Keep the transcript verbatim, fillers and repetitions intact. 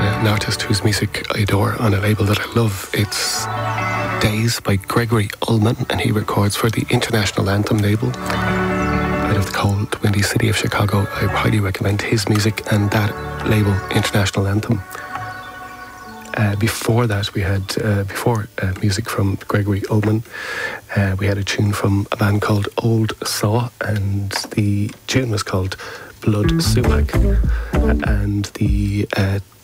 an artist whose music I adore on a label that I love. It's Days by Gregory Ullman, and he records for the International Anthem label out of the cold, windy city of Chicago. I highly recommend his music and that label, International Anthem. Uh, before that, we had, uh, before uh, music from Gregory Ullman, uh, we had a tune from a band called Old Saw, and the tune was called Blood Sumac, and the uh,